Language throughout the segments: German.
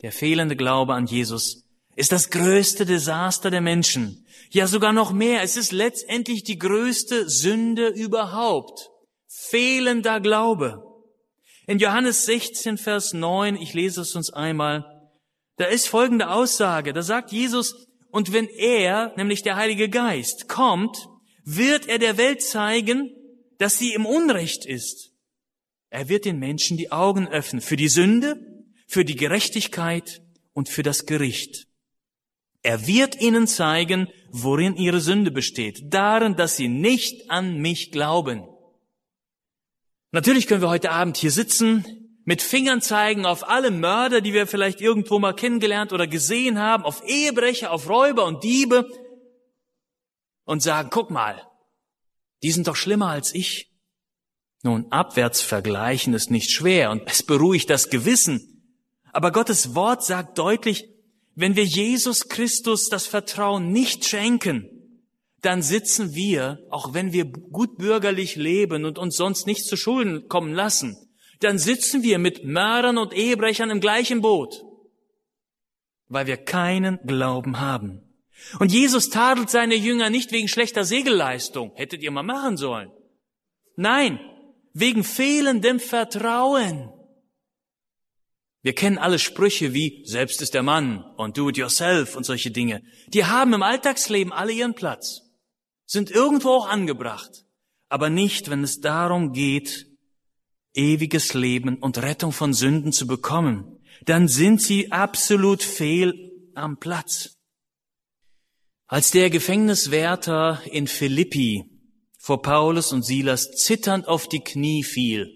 Der fehlende Glaube an Jesus ist das größte Desaster der Menschen. Ja, sogar noch mehr. Es ist letztendlich die größte Sünde überhaupt. Fehlender Glaube. In Johannes 16, Vers 9, ich lese es uns einmal, da ist folgende Aussage. Da sagt Jesus, und wenn er, nämlich der Heilige Geist, kommt, wird er der Welt zeigen, dass sie im Unrecht ist. Er wird den Menschen die Augen öffnen für die Sünde, für die Gerechtigkeit und für das Gericht. Er wird ihnen zeigen, worin ihre Sünde besteht, darin, dass sie nicht an mich glauben. Natürlich können wir heute Abend hier sitzen, mit Fingern zeigen auf alle Mörder, die wir vielleicht irgendwo mal kennengelernt oder gesehen haben, auf Ehebrecher, auf Räuber und Diebe und sagen, guck mal, die sind doch schlimmer als ich. Nun, abwärts vergleichen ist nicht schwer und es beruhigt das Gewissen. Aber Gottes Wort sagt deutlich, wenn wir Jesus Christus das Vertrauen nicht schenken, dann sitzen wir, auch wenn wir gut bürgerlich leben und uns sonst nicht zu Schulden kommen lassen, dann sitzen wir mit Mördern und Ehebrechern im gleichen Boot, weil wir keinen Glauben haben. Und Jesus tadelt seine Jünger nicht wegen schlechter Segelleistung, hättet ihr mal machen sollen. Nein, wegen fehlendem Vertrauen. Wir kennen alle Sprüche wie, selbst ist der Mann und do it yourself und solche Dinge. Die haben im Alltagsleben alle ihren Platz, sind irgendwo auch angebracht, aber nicht, wenn es darum geht, ewiges Leben und Rettung von Sünden zu bekommen. Dann sind sie absolut fehl am Platz. Als der Gefängniswärter in Philippi vor Paulus und Silas zitternd auf die Knie fiel,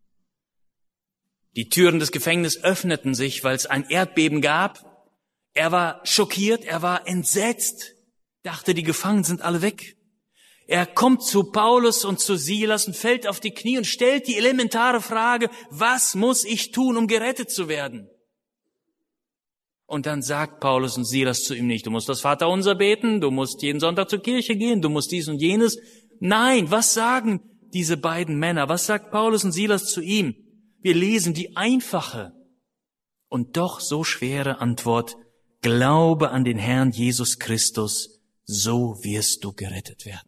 die Türen des Gefängnisses öffneten sich, weil es ein Erdbeben gab. Er war schockiert, er war entsetzt, dachte, die Gefangenen sind alle weg. Er kommt zu Paulus und zu Silas und fällt auf die Knie und stellt die elementare Frage, was muss ich tun, um gerettet zu werden? Und dann sagt Paulus und Silas zu ihm nicht, du musst das Vaterunser beten, du musst jeden Sonntag zur Kirche gehen, du musst dies und jenes. Nein, was sagen diese beiden Männer? Was sagt Paulus und Silas zu ihm? Wir lesen die einfache und doch so schwere Antwort, glaube an den Herrn Jesus Christus, so wirst du gerettet werden.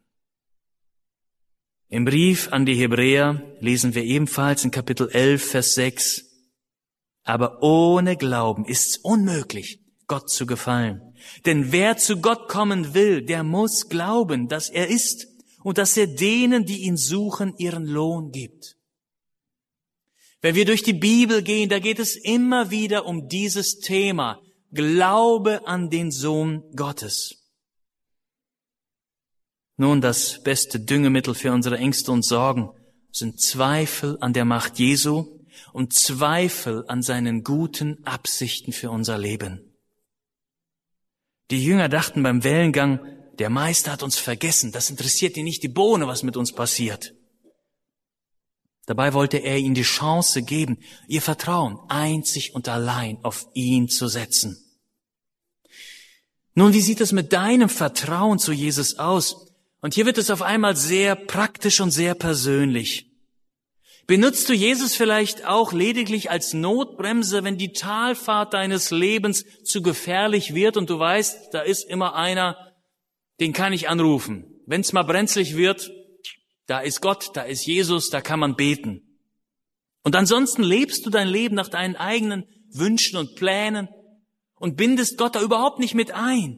Im Brief an die Hebräer lesen wir ebenfalls in Kapitel 11, Vers 6, aber ohne Glauben ist's unmöglich, Gott zu gefallen. Denn wer zu Gott kommen will, der muss glauben, dass er ist und dass er denen, die ihn suchen, ihren Lohn gibt. Wenn wir durch die Bibel gehen, da geht es immer wieder um dieses Thema, Glaube an den Sohn Gottes. Nun, das beste Düngemittel für unsere Ängste und Sorgen sind Zweifel an der Macht Jesu und Zweifel an seinen guten Absichten für unser Leben. Die Jünger dachten beim Wellengang, der Meister hat uns vergessen, das interessiert ihn nicht die Bohne, was mit uns passiert. Dabei wollte er ihnen die Chance geben, ihr Vertrauen einzig und allein auf ihn zu setzen. Nun, wie sieht es mit deinem Vertrauen zu Jesus aus? Und hier wird es auf einmal sehr praktisch und sehr persönlich. Benutzt du Jesus vielleicht auch lediglich als Notbremse, wenn die Talfahrt deines Lebens zu gefährlich wird und du weißt, da ist immer einer, den kann ich anrufen. Wenn es mal brenzlig wird, da ist Gott, da ist Jesus, da kann man beten. Und ansonsten lebst du dein Leben nach deinen eigenen Wünschen und Plänen und bindest Gott da überhaupt nicht mit ein.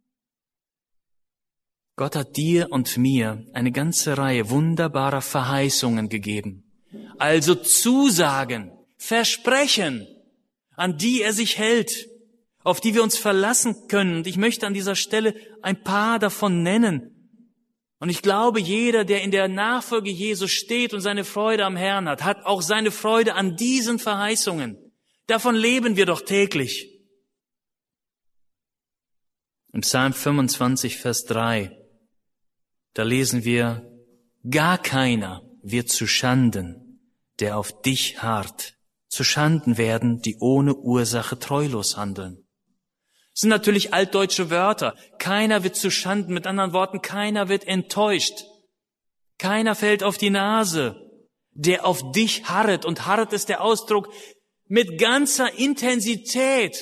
Gott hat dir und mir eine ganze Reihe wunderbarer Verheißungen gegeben. Also Zusagen, Versprechen, an die er sich hält, auf die wir uns verlassen können. Und ich möchte an dieser Stelle ein paar davon nennen. Und ich glaube, jeder, der in der Nachfolge Jesu steht und seine Freude am Herrn hat, hat auch seine Freude an diesen Verheißungen. Davon leben wir doch täglich. Im Psalm 25, Vers 3, da lesen wir, gar keiner wird zu Schanden, der auf dich harrt. Zu Schanden werden, die ohne Ursache treulos handeln. Das sind natürlich altdeutsche Wörter. Keiner wird zu Schanden, mit anderen Worten, keiner wird enttäuscht. Keiner fällt auf die Nase, der auf dich harret. Und harret ist der Ausdruck mit ganzer Intensität